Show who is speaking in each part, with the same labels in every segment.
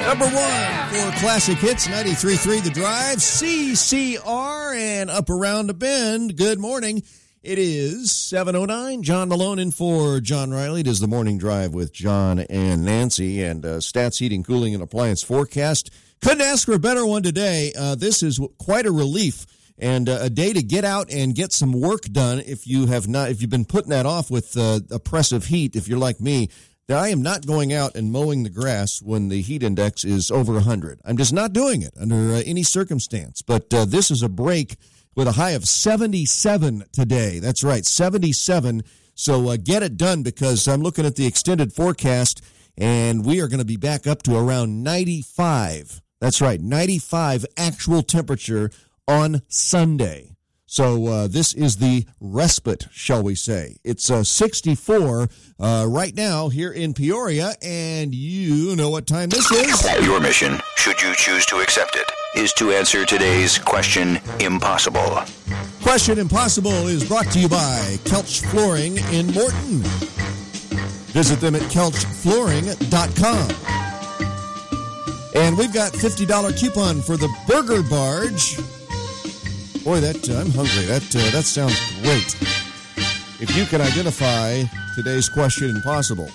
Speaker 1: Number one for Classic Hits, 93.3 The Drive, CCR, and up around the bend. Good morning. It is 7:09. John Malone in for John Riley. It is the Morning Drive with John and Nancy, and Stats Heating, Cooling, and Appliance Forecast. Couldn't ask for a better one today. This is quite a relief and a day to get out and get some work done if you've been putting that off with oppressive heat. If you're like me, I am not going out and mowing the grass when the heat index is over 100. I'm just not doing it under any circumstance. But this is a break with a high of 77 today. That's right, 77. So get it done, because I'm looking at the extended forecast, and we are going to be back up to around 95. That's right, 95 actual temperature on Sunday. So this is the respite, shall we say. It's 64 right now here in Peoria, and you know what time this is.
Speaker 2: Your mission, should you choose to accept it, is to answer today's Question Impossible.
Speaker 1: Question Impossible is brought to you by Kelch Flooring in Morton. Visit them at kelchflooring.com. And we've got $50 coupon for the Burger Barge. Boy, I'm hungry. That sounds great. If you can identify today's Question Impossible.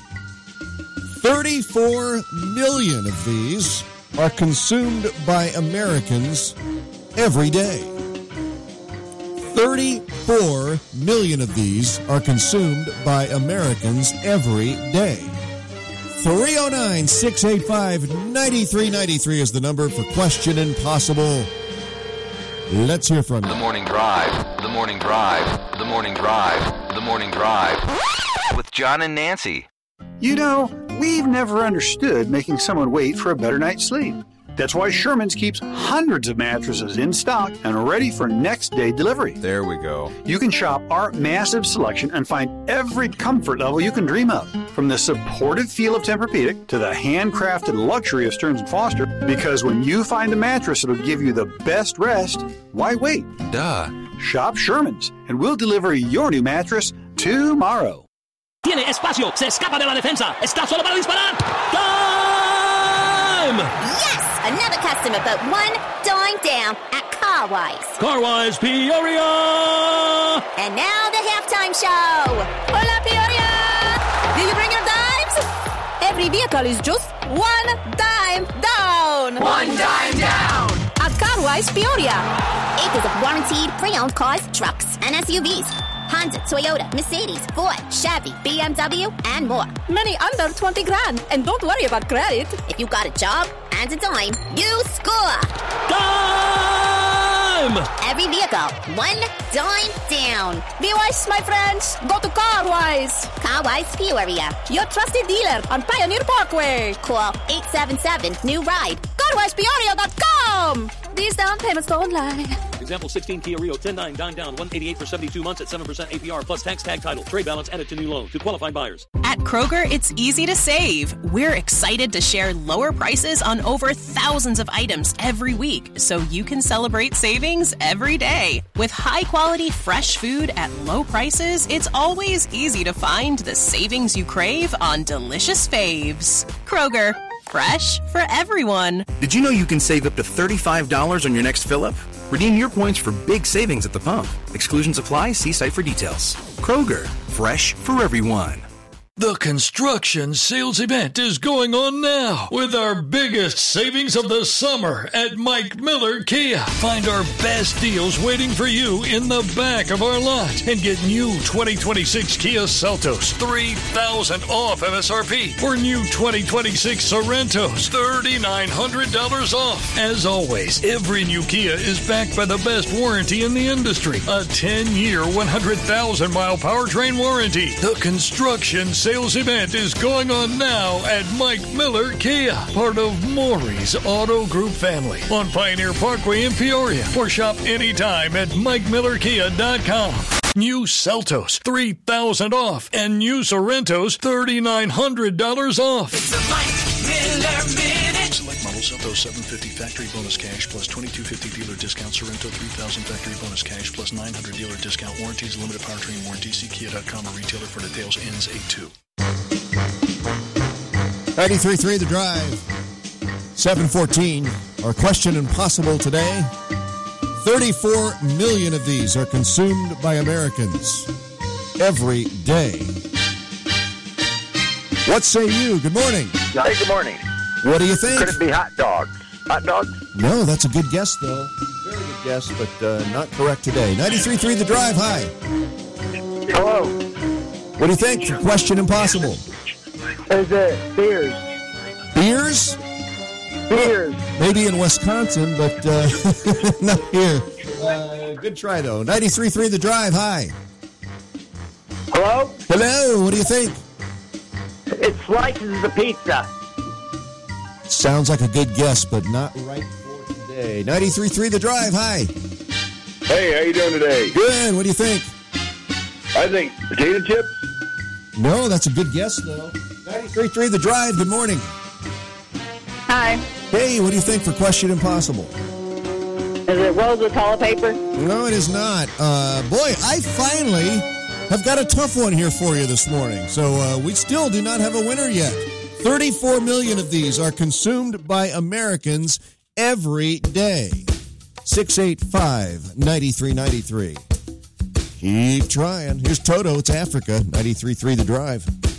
Speaker 1: 34 million of these are consumed by Americans every day. 34 million of these are consumed by Americans every day. 309-685-9393 is the number for Question Impossible. Let's hear from you.
Speaker 2: The Morning Drive, The Morning Drive, The Morning Drive, The Morning Drive with John and Nancy.
Speaker 3: You know, we've never understood making someone wait for a better night's sleep. That's why Sherman's keeps hundreds of mattresses in stock and ready for next day delivery.
Speaker 4: There we go.
Speaker 3: You can shop our massive selection and find every comfort level you can dream of, from the supportive feel of Tempur-Pedic to the handcrafted luxury of Stearns & Foster. Because when you find a mattress that'll give you the best rest, why wait?
Speaker 4: Duh.
Speaker 3: Shop Sherman's and we'll deliver your new mattress tomorrow.
Speaker 5: Tiene espacio, se escapa de la defensa, está solo para disparar. Time!
Speaker 6: Yes! Another customer but one dime down at Carwise.
Speaker 5: Carwise Peoria!
Speaker 6: And now the halftime show. Hola, Peoria! Do you bring your dimes? Every vehicle is just one dime down.
Speaker 7: One dime down!
Speaker 6: At Carwise Peoria. Acres of warranted pre-owned cars, trucks, and SUVs. Honda, Toyota, Mercedes, Ford, Chevy, BMW, and more. Many under 20 grand. And don't worry about credit. If you got a job and a dime, you score.
Speaker 5: Time!
Speaker 6: Every vehicle, one dime down. Be wise, my friends. Go to Carwise. Carwise Peoria. Your trusted dealer on Pioneer Parkway. Call 877-NEW-RIDE. CarwisePeoria.com. These down payments don't lie.
Speaker 5: Example 16 Kia Rio 10.9 dime down 188 for 72 months at 7% APR plus tax tag title. Trade balance added to new loan to qualified buyers.
Speaker 8: At Kroger, it's easy to save. We're excited to share lower prices on over thousands of items every week, so you can celebrate savings every day. With high-quality, fresh food at low prices, it's always easy to find the savings you crave on delicious faves. Kroger, fresh for everyone.
Speaker 9: Did you know you can save up to $35 on your next fill-up? Redeem your points for big savings at the pump. Exclusions apply. See site for details. Kroger, fresh for everyone.
Speaker 10: The construction sales event is going on now with our biggest savings of the summer at Mike Miller Kia. Find our best deals waiting for you in the back of our lot and get new 2026 Kia Seltos, $3,000 off MSRP, or new 2026 Sorrentos, $3,900 off. As always, every new Kia is backed by the best warranty in the industry, a 10-year, 100,000-mile powertrain warranty. The construction sales event is going on now at Mike Miller Kia, part of Maury's Auto Group family on Pioneer Parkway in Peoria, or shop anytime at MikeMillerKia.com. New Seltos, $3,000 off, and new Sorrentos, $3,900 off.
Speaker 7: It's a Mike Miller Minute.
Speaker 10: Select model Seltos 750 factory bonus cash plus 2250 dealer discount. Sorrento 3000 factory bonus cash plus 900 dealer discount. Warranties, limited powertrain warranty. See Kia.com or retailer for details. Ends 8-2.
Speaker 1: 93.3 The Drive. 7:14. Our question impossible today. 34 million of these are consumed by Americans every day. What say you? Good morning.
Speaker 4: Hey, good morning.
Speaker 1: What do you think?
Speaker 4: Could it be hot dogs? Hot dogs?
Speaker 1: No, that's a good guess, though. Very good guess, but not correct today. 93.3 The Drive. Hi.
Speaker 4: Hello.
Speaker 1: What do you think for Question Impossible?
Speaker 4: Is it beers?
Speaker 1: Beers?
Speaker 4: Beers.
Speaker 1: Maybe in Wisconsin, but not here. Good try, though. 93.3 The Drive. Hi.
Speaker 4: Hello?
Speaker 1: Hello. What do you think?
Speaker 4: It slices of pizza.
Speaker 1: Sounds like a good guess, but not right for today. 93.3 The Drive. Hi.
Speaker 11: Hey, how you doing today?
Speaker 1: Good. What do you think?
Speaker 11: I think potato chips.
Speaker 1: No, that's a good guess, though. 93.3 The Drive. Good morning.
Speaker 12: Hi.
Speaker 1: Hey, what do you think for Question Impossible?
Speaker 12: Is it rolls with toilet paper?
Speaker 1: No, it is not. Boy, I finally have got a tough one here for you this morning. So we still do not have a winner yet. 34 million of these are consumed by Americans every day. 685-9393. Keep trying. Here's Toto. It's Africa. 93.3 The Drive.